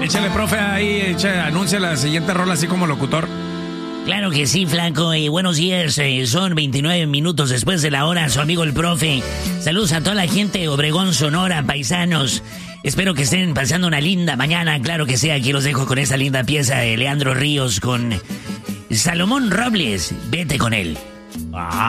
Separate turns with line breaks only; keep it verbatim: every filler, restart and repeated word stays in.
Échale, profe, ahí, echa, anuncia la siguiente rola así como locutor.
Claro que sí, Flaco. Eh, buenos días. Eh, son veintinueve minutos después de la hora. Su amigo el profe. Saludos a toda la gente de Obregón, Sonora, paisanos. Espero que estén pasando una linda mañana. Claro que sí, aquí los dejo con esta linda pieza de Leandro Ríos con Salomón Robles. Vete con él. Ah.